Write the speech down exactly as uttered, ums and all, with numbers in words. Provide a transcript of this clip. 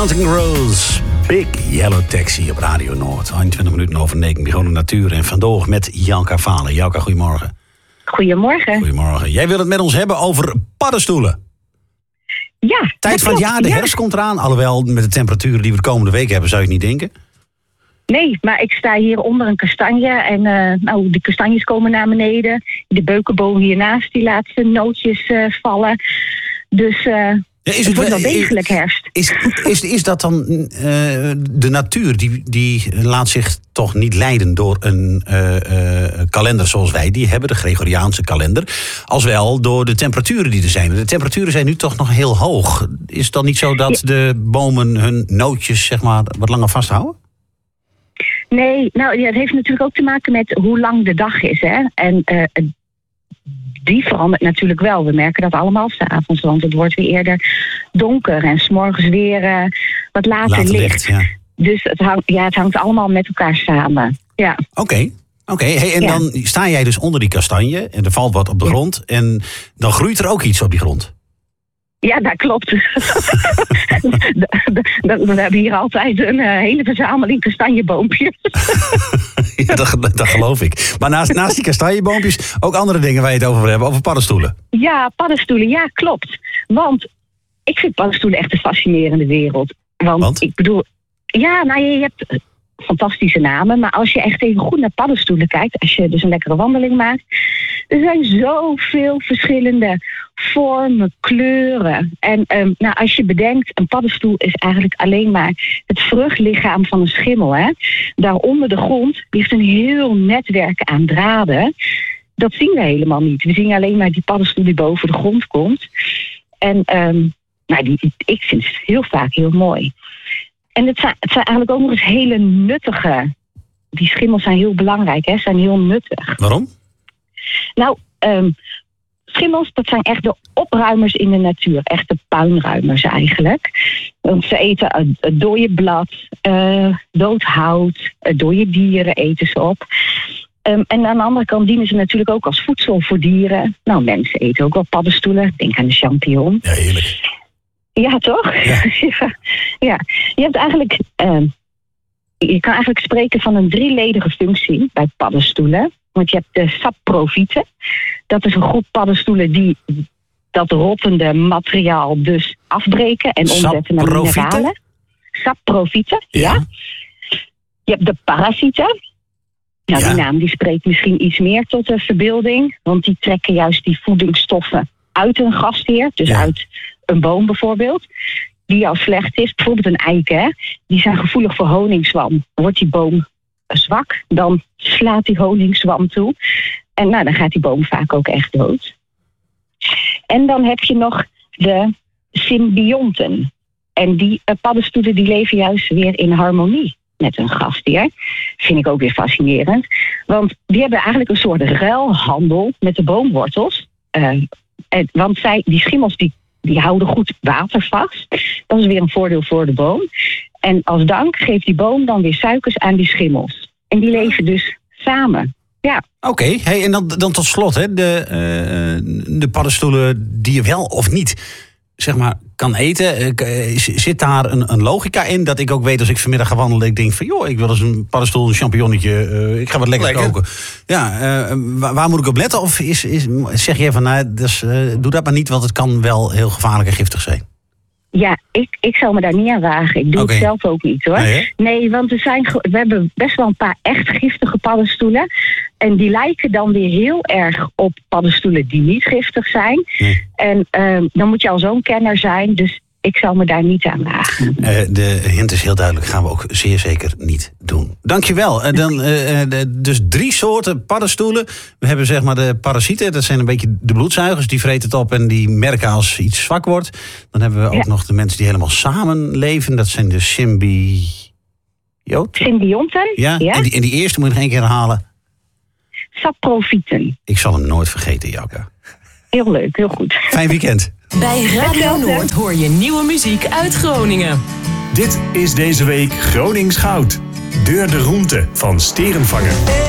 Counting Crows, Big Yellow Taxi op Radio Noord. eenentwintig minuten over negen, die gewone natuur. En vandaag met Jelka Valen. Jelka, goedemorgen. Goedemorgen. Goedemorgen. Jij wil het met ons hebben over paddenstoelen. Ja. Tijd van het jaar, de ja. herfst komt eraan. Alhoewel, met de temperaturen die we de komende week hebben, zou je het niet denken. Nee, maar ik sta hier onder een kastanje en uh, nou, de kastanjes komen naar beneden. De beukenboom hiernaast, die laat zijn nootjes uh, vallen. Dus uh, ja, is het, het wordt wel degelijk herfst. Is, is, is dat dan uh, de natuur, die, die laat zich toch niet leiden door een uh, uh, kalender zoals wij die hebben, de Gregoriaanse kalender, als wel door de temperaturen die er zijn. De temperaturen zijn nu toch nog heel hoog. Is het dan niet zo dat ja. de bomen hun nootjes zeg maar wat langer vasthouden? Nee, nou ja, het heeft natuurlijk ook te maken met hoe lang de dag is. Hè? En uh, die verandert natuurlijk wel. We merken dat allemaal 's avonds, want het wordt weer eerder donker en 's morgens weer uh, wat later, later licht. licht ja. Dus het hangt, ja, het hangt allemaal met elkaar samen. Ja. Oké. Okay. Oké, okay. hey, en ja. dan sta jij dus onder die kastanje en er valt wat op de ja. grond en dan groeit er ook iets op die grond. Ja, dat klopt. We hebben hier altijd een uh, hele verzameling kastanjeboompjes. Ja, dat, dat geloof ik. Maar naast, naast die kastanjeboompjes ook andere dingen waar je het over wil hebben. Over paddenstoelen. Ja, paddenstoelen. Ja, klopt. Want ik vind paddenstoelen echt een fascinerende wereld. Want, Want? ik bedoel... Ja, nou, je hebt fantastische namen. Maar als je echt even goed naar paddenstoelen kijkt, als je dus een lekkere wandeling maakt, er zijn zoveel verschillende vormen, kleuren. En um, nou, als je bedenkt, een paddenstoel is eigenlijk alleen maar het vruchtlichaam van een schimmel. Hè? Daaronder de grond ligt een heel netwerk aan draden. Dat zien we helemaal niet. We zien alleen maar die paddenstoel die boven de grond komt. En um, nou, die, ik vind het heel vaak heel mooi. En het zijn, het zijn eigenlijk ook nog eens hele nuttige. Die schimmels zijn heel belangrijk, hè? Zijn heel nuttig. Waarom? Nou, um, schimmels, dat zijn echt de opruimers in de natuur. Echte puinruimers eigenlijk. Want ze eten het dode blad, uh, dood hout, dode dieren eten ze op. Um, en aan de andere kant dienen ze natuurlijk ook als voedsel voor dieren. Nou, mensen eten ook wel paddenstoelen. Denk aan de champignon. Ja, heerlijk. Ja, toch? Ja. ja. ja. Je hebt eigenlijk... Uh, je kan eigenlijk spreken van een drieledige functie bij paddenstoelen. Want je hebt de saprofieten. Dat is een groep paddenstoelen die dat rottende materiaal dus afbreken en omzetten naar mineralen. Saprofieten, ja. ja. Je hebt de parasieten. Nou, ja. Die naam die spreekt misschien iets meer tot de verbeelding. Want die trekken juist die voedingsstoffen uit een gastheer. Dus ja. uit een boom bijvoorbeeld. Die al slecht is. Bijvoorbeeld een eik, hè. Die zijn gevoelig voor honingzwam. Wordt die boom zwak, dan slaat die honingzwam toe. En nou, dan gaat die boom vaak ook echt dood. En dan heb je nog de symbionten. En die uh, paddenstoelen die leven juist weer in harmonie met hun gastheer. Vind ik ook weer fascinerend. Want die hebben eigenlijk een soort ruilhandel met de boomwortels. Uh, en, want zij, die schimmels die, die houden goed water vast. Dat is weer een voordeel voor de boom. En als dank geeft die boom dan weer suikers aan die schimmels. En die leven dus samen. Ja. Oké, okay. Hey, en dan, dan tot slot, hè, de, uh, de paddenstoelen die je wel of niet zeg maar, kan eten. Uh, zit daar een, een logica in? Dat ik ook weet als ik vanmiddag ga wandelen, ik denk van joh, ik wil eens een paddenstoel, een champignonnetje, uh, ik ga wat lekker, lekker. koken. Ja, uh, waar, waar moet ik op letten? Of is, is, zeg je van nou, dus, uh, doe dat maar niet, want het kan wel heel gevaarlijk en giftig zijn? Ja, ik, ik zou me daar niet aan wagen. Ik doe okay. het zelf ook niet, hoor. Nee, nee, want er zijn, we hebben best wel een paar echt giftige paddenstoelen. En die lijken dan weer heel erg op paddenstoelen die niet giftig zijn. Nee. En uh, dan moet je al zo'n kenner zijn. Dus ik zou me daar niet aan wagen. Uh, de hint is heel duidelijk. Gaan we ook zeer zeker niet doen. Dankjewel. Uh, dan, uh, de, dus drie soorten paddenstoelen. We hebben zeg maar de parasieten. Dat zijn een beetje de bloedzuigers. Die vreten het op en die merken als iets zwak wordt. Dan hebben we ook ja. nog de mensen die helemaal samen leven. Dat zijn de symbi... symbionten. Ja, ja. En, die, en die eerste moet je nog één keer herhalen. Saprofieten. Ik zal hem nooit vergeten, Jelka. Heel leuk, heel goed. Fijn weekend. Bij Radio Noord hoor je nieuwe muziek uit Groningen. Dit is deze week Gronings Goud. Deur de Roemte van Sterenvanger.